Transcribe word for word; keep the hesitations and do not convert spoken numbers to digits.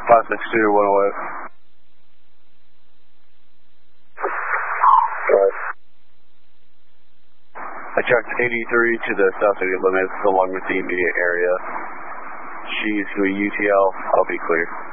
five six two, one oh eight. Right. I checked eighty-three to the south city limits along with the immediate area. She's to a U T L, I'll be clear.